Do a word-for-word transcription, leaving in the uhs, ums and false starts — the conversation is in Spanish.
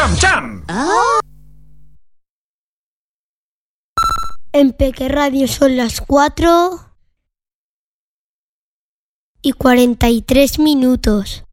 ¡Cham, cham! Ah. En Peque Radio son las cuatro y cuarenta y tres minutos.